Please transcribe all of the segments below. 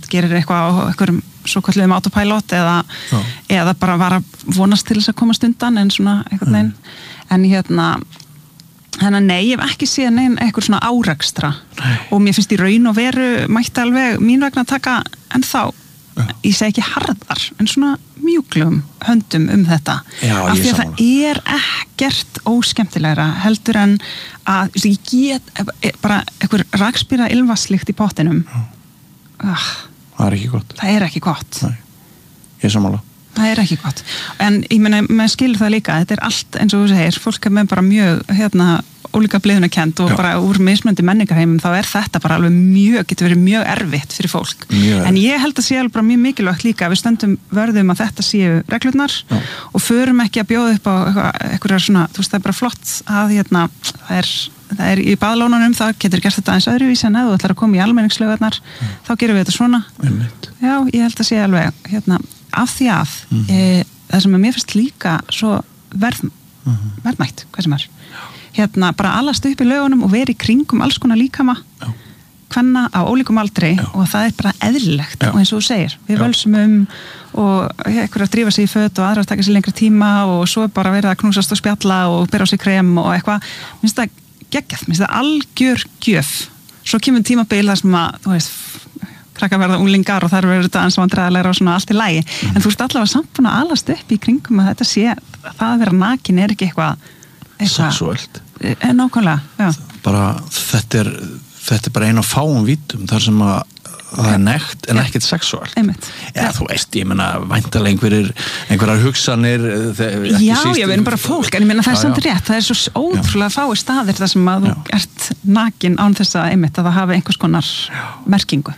gerir eitthvað á einhverjum svo kalluðum autopilot eða bara var að vonast til þess að komast undan en svona einhvern veginn en þannig nei, ég hef ekki séð neinn eitthvað svona árekstra og mér finnst í raun og veru mætti alveg mín vegna að taka ennþá ég segi ekki harðar en svona mjúklum höndum þetta af því að það ekkert óskemmtilegra heldur en að ég get bara einhver rakspíra ylvaslíkt í pottinum það ekki gott það ekki gott nei, ég sammála það ekki gott en ég meina, maður skilur það líka þetta allt eins og þú segir, fólk með bara mjög ólíka blíðunarkennd og bara úr mismunandi menningarheimum þá þetta bara alveg getur verið mjög erfitt fyrir fólk en ég held að sé alveg bara mjög mikilvægt líka að við stöndum vörðum að þetta séu reglurnar og förum ekki að bjóða upp á eitthvað svona, þú veist það bara flott að það í baðlónunum, það getur gert þetta eins öðruvísi en ef þú ætlar að koma í almenningslaugarnar þá gerum við þetta svona já, ég held að sé alveg af því að það sem mér finnst líka svo verðmætt, hvað sem bara alast upp í laugunum og vera í kringum alls konar líkama kvenna á ólíkum aldri og það bara eðlilegt og eins og þú segir, við völsum og einhver að drífa sig í föt og aðra að taka sér lengri tíma og svo bara verið að knúsast og spjalla og bera á sig krem og eitthvað, minnst það geggjað, minnst það algjör gjöf svo kemur tímabil þar sem að þú veist, krakkar verða unglingar og þar verður þetta eins og vandræðilegra og svona allt í lagi en þú ert allavega samt búin að alast upp í kringum að þetta sé, það að vera nakin ekki eitthvað sexuelt nákvæmlega, já bara þetta bara eina fáum vítum þar sem að það nekt en ekkert sexuált eða þú veist, ég meina væntalega einhverjar hugsanir já, við erum bara fólk en ég meina það samt rétt, það svo ótrúlega fáir staðir þar sem að þú ert nakin án þess að það hafi einhvers konar merkingu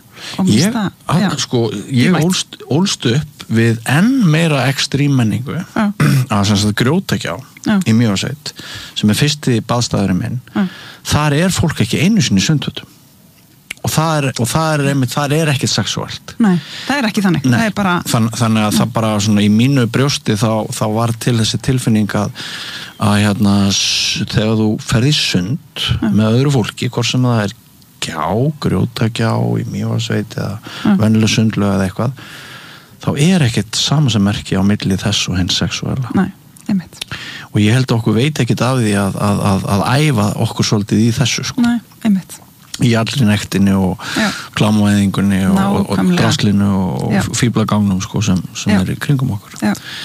ég ólst upp við enn meira ekstrím menningu að grjótagjá í Mývatnssveit sem fyrsti baðstaðurinn minn þar fólk ekki einu sinni í sundfötum og það ekkert sexuált nei, það ekki þannig nei, það bara, þannig að það bara svona í mínu brjósti þá var til þessi tilfinning að þegar þú ferð í sund með öðru fólki, hvort sem það gjá, grjótagjá í Mývatnssveit eða venjuleg sundlaug eða eitthvað þá ekkert samansemmerki á milli þess og hins sexuála nei, einmitt og ég held okkur veit ekkert af því að æfa okkur svolítið í þessu nei, einmitt í allri nektinni og klámvæðingunni og draslinu og fíblagangnum sem í kringum okkur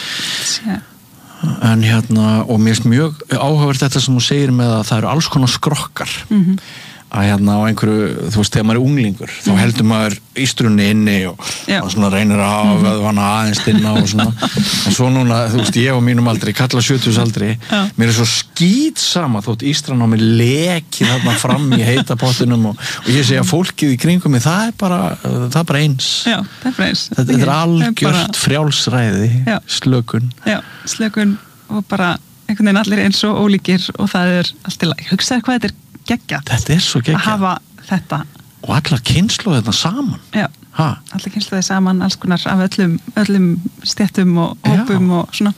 en og mér finnst mjög áhugavert þetta sem þú segir með að það eru alls konar skrokkar að á einhverju, þú veist, þegar maður unglingur þá heldur maður ístrunni inni og svona reynir að hafa vöðvana aðeins inna og svona en svo núna, þú veist, ég á mínum aldri, kalla 70 aldri mér svo skítsama þótt ístran á mig leki þarna fram í heita pottinum og ég segi að fólkið í kringum mig, það bara eins þetta algjört frjálsræði slökun og bara einhvern veginn allir eins og ólíkir og það allt í lagi, hugsaðu hvað þetta geggjað. Þetta svo geggjað. Að hafa þetta. Og allar kynslóðir þetta saman. Já, allar kynslóðir saman, alls konar af öllum stéttum og hópum og svona.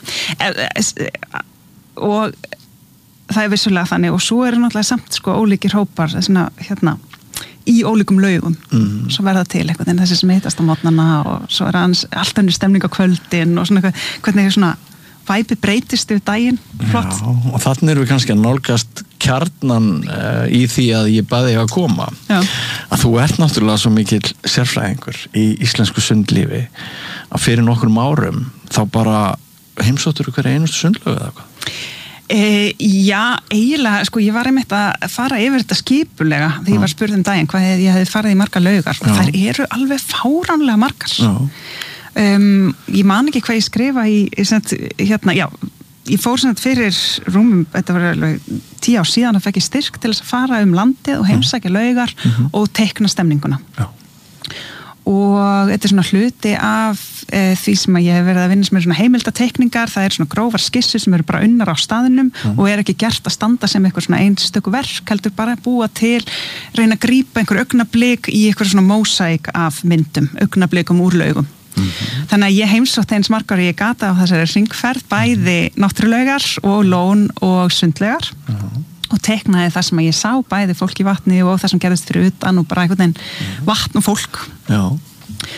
Og það vissulega þannig og svo náttúrulega samt ólíkir hópar svona, í ólíkum laugum. Svo verða til eitthvað þessi sem hittast á mótnana og svo allt önnur stemning á kvöldin og svona hvernig svona væpið breytist yfir daginn, flott. Já, og þannig við kannski að nálgast kjarnan í því að ég baði að koma. Já. Að þú náttúrulega svo mikill sérfræðingur í íslensku sundlífi að fyrir nokkrum árum þá bara heimsóttur hverja einustu sundlögu eða hvað? Já, eiginlega, ég var einmitt að fara yfir þetta skipulega þegar ég var spurð daginn hvað ég hefði farið í margar laugar og þær eru alveg fáránlega margar. Já. Ég man ekki hvað ég skrifa ég fór fyrir rúmum, þetta var alveg 10 ár síðan að fekk ég styrk til þess að fara landið og heimsækja laugar og teikna stemninguna og þetta svona hluti af því sem ég hef verið að vinna sem svona heimildateikningar, það svona grófar skissur sem eru bara unnar á staðinum og ekki gert að standa sem eitthvað svona einstöku verk, heldur bara að búa til reyna að grípa einhver augnablik í eitthvað svona mósaík af myndum, augnablikum úr laugum. Þannig að ég heimsótti eins margar ég gata á þessari hringferð bæði náttúrulaugar og lón og sundlaugar og teiknaði það sem ég sá bæði fólk í vatni og það sem gerðist fyrir utan og bara einhvern veginn vatn og fólk